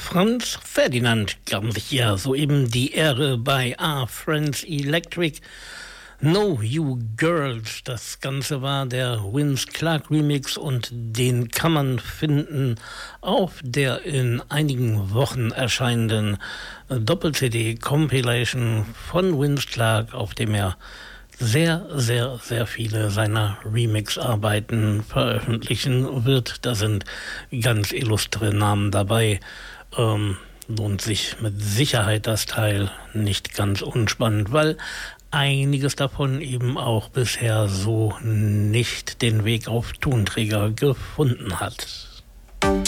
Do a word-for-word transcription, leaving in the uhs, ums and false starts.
Franz Ferdinand gaben sich ja soeben die Ehre bei A. Friends Electric. No You Girls, das Ganze war der Vince Clarke Remix und den kann man finden auf der in einigen Wochen erscheinenden Doppel-C D-Compilation von Vince Clarke, auf dem er sehr, sehr, sehr viele seiner Remix-Arbeiten veröffentlichen wird. Da sind ganz illustre Namen dabei. Ähm, lohnt sich mit Sicherheit das Teil, nicht ganz unspannend, weil einiges davon eben auch bisher so nicht den Weg auf Tonträger gefunden hat.